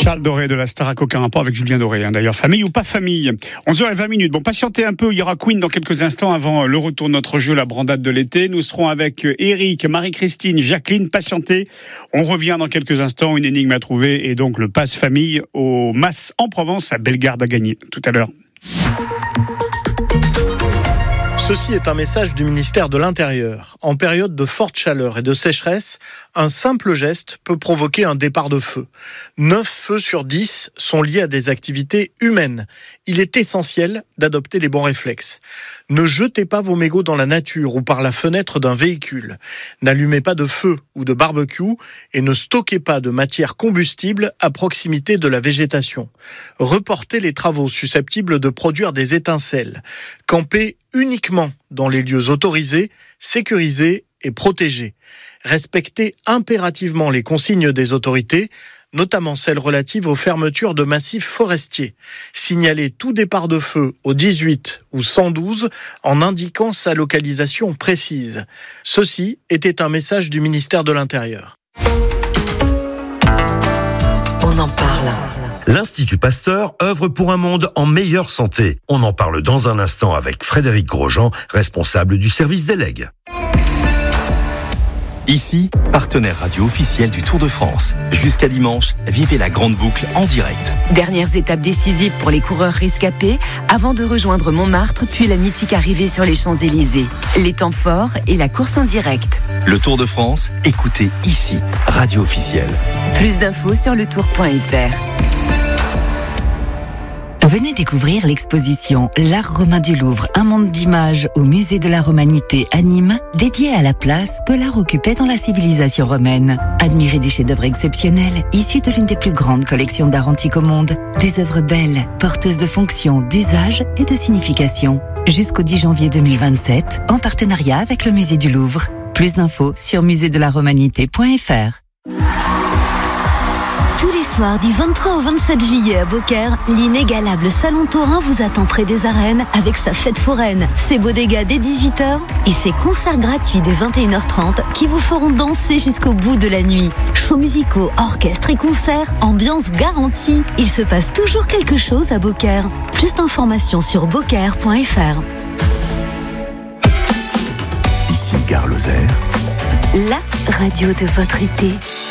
Charles Doré de la Starac, aucun rapport avec Julien Doré, d'ailleurs. Famille ou pas famille. 11h20. Bon, patientez un peu, il y aura Queen dans quelques instants avant le retour de notre jeu, la brandade de l'été. Nous serons avec Eric, Marie-Christine, Jacqueline. Patientez, on revient dans quelques instants, une énigme à trouver et donc le passe famille au Mas en Provence à Bellegarde à gagner. Tout à l'heure. Ceci est un message du ministère de l'Intérieur. En période de forte chaleur et de sécheresse, un simple geste peut provoquer un départ de feu. 9 feux sur 10 sont liés à des activités humaines. Il est essentiel d'adopter les bons réflexes. Ne jetez pas vos mégots dans la nature ou par la fenêtre d'un véhicule. N'allumez pas de feu ou de barbecue et ne stockez pas de matière combustible à proximité de la végétation. Reportez les travaux susceptibles de produire des étincelles. Campez uniquement dans les lieux autorisés, sécurisés et protégés. Respectez impérativement les consignes des autorités, notamment celles relatives aux fermetures de massifs forestiers. Signalez tout départ de feu au 18 ou 112 en indiquant sa localisation précise. Ceci était un message du ministère de l'Intérieur. On en parle. L'Institut Pasteur œuvre pour un monde en meilleure santé. On en parle dans un instant avec Frédéric Grosjean, responsable du service des legs. Ici, partenaire radio officiel du Tour de France. Jusqu'à dimanche, vivez la grande boucle en direct. Dernières étapes décisives pour les coureurs rescapés avant de rejoindre Montmartre, puis la mythique arrivée sur les Champs-Élysées. Les temps forts et la course en direct. Le Tour de France, écoutez ici, radio officielle. Plus d'infos sur letour.fr. Venez découvrir l'exposition L'Art romain du Louvre, un monde d'images au musée de la Romanité à Nîmes, dédié à la place que l'art occupait dans la civilisation romaine. Admirez des chefs-d'œuvre exceptionnels, issus de l'une des plus grandes collections d'art antique au monde. Des œuvres belles, porteuses de fonctions, d'usage et de signification. Jusqu'au 10 janvier 2027, en partenariat avec le musée du Louvre. Plus d'infos sur musédelaromanité.fr. Tous les soirs du 23 au 27 juillet à Beaucaire, l'inégalable Salon Taurin vous attend près des arènes avec sa fête foraine, ses bodegas dès 18h et ses concerts gratuits dès 21h30 qui vous feront danser jusqu'au bout de la nuit. Shows musicaux, orchestres et concerts, ambiance garantie. Il se passe toujours quelque chose à Beaucaire. Plus d'informations sur beaucaire.fr. Ici Gare Lozère. La radio de votre été.